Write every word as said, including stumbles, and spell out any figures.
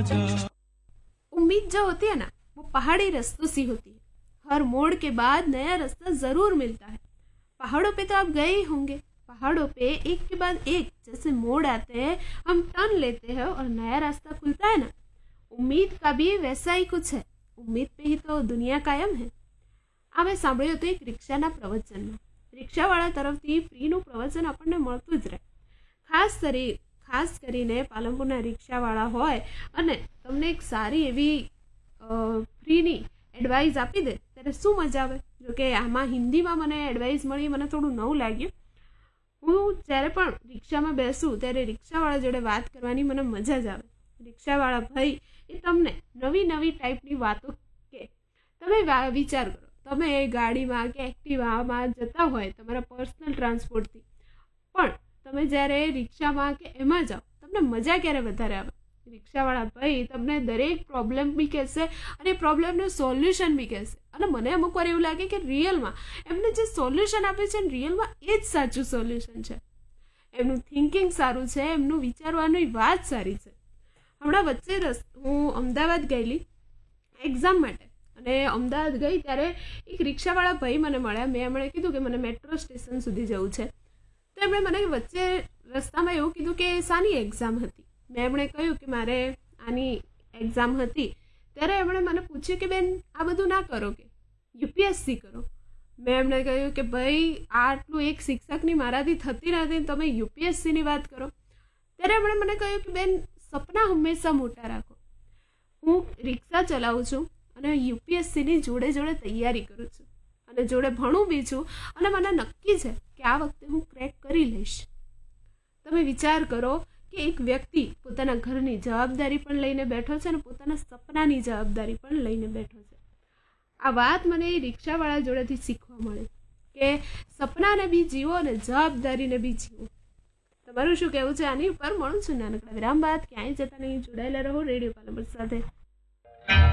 उम्मीद जो होती है ना वो पहाड़ी रास्तों सी होती है। हर मोड़ के बाद नया रास्ता जरूर मिलता है। पहाड़ों पे तो आप गए ही होंगे। पहाड़ों पे एक के बाद एक जैसे मोड़ आते हैं, हम टर्न लेते हैं और नया रास्ता खुलता है ना। उम्मीद का भी वैसा ही कुछ है। उम्मीद पे ही तो दुनिया कायम है। આ મેં સાંભળ્યું હતું એક રિક્ષાના પ્રવચનમાં। રિક્ષાવાળા તરફથી ફ્રીનું પ્રવચન આપણને મળતું જ રહે। ખાસ કરી ખાસ કરીને પાલનપુરના રિક્ષાવાળા હોય અને તમને એક સારી એવી ફ્રીની એડવાઇસ આપી દે ત્યારે શું મજા આવે। જોકે આમાં હિન્દીમાં મને એડવાઇસ મળી, મને થોડું નવું લાગ્યું। હું જ્યારે પણ રિક્ષામાં બેસું ત્યારે રિક્ષાવાળા જોડે વાત કરવાની મને મજા જ આવે। રિક્ષાવાળા ભાઈ એ તમને નવી નવી ટાઈપની વાતો કહે। તમે વિચાર કરો, તમે ગાડીમાં કે એક્ટિવામાં જતા હોય તમારા પર્સનલ ટ્રાન્સપોર્ટથી, પણ તમે જ્યારે રિક્ષામાં કે એમાં જાઓ તમને મજા ક્યારે વધારે આવે। રિક્ષાવાળા ભાઈ તમને દરેક પ્રોબ્લેમ બી કહેશે અને પ્રોબ્લેમનું સોલ્યુશન બી કહેશે। અને મને અમુક વાર એવું લાગે કે રિયલમાં એમને જે સોલ્યુશન આપે છે ને રિયલમાં એ જ સાચું સોલ્યુશન છે। એમનું થિંકિંગ સારું છે, એમનું વિચારવાની વાત સારી છે। હમણાં વચ્ચે રસ હું અમદાવાદ ગયેલી એક્ઝામ માટે, અને અમદાવાદ ગઈ ત્યારે એક રિક્ષાવાળા ભાઈ મને મળ્યા। મેં એમણે કીધું કે મને મેટ્રો સ્ટેશન સુધી જવું છે, તો એમણે મને વચ્ચે રસ્તામાં એવું કીધું કે શાની એક્ઝામ હતી। મેં એમણે કહ્યું કે મારે આની એક્ઝામ હતી। ત્યારે એમણે મને પૂછ્યું કે બેન આ બધું ના કરો, કે યુપીએસસી કરો। મેં એમણે કહ્યું કે ભાઈ આટલું એક શિક્ષકની મારાથી થતી નથી, તમે યુપીએસસીની વાત કરો। ત્યારે એમણે મને કહ્યું કે બેન સપના હંમેશા મોટા રાખો। હું રિક્ષા ચલાવું છું અને યુપીએસસીની જોડે જોડે તૈયારી કરું છું અને જોડે ભણું બી છું, અને મને નક્કી છે કે આ વખતે હું ક્રેક કરી લઈશ। તમે વિચાર કરો કે એક વ્યક્તિ પોતાના ઘરની જવાબદારી પણ લઈને બેઠો છે અને પોતાના સપનાની જવાબદારી પણ લઈને બેઠો છે। આ વાત મને એ રિક્ષાવાળા જોડેથી શીખવા મળે કે સપનાને બી જીવો અને જવાબદારીને બી જીવો। તમારું શું કહેવું છે આની ઉપર? મળું છું નાનકડા વિરામ બાદ। ક્યાંય જતા નહીં, જોડાયેલા રહો રેડિયો પાલનપુર સાથે।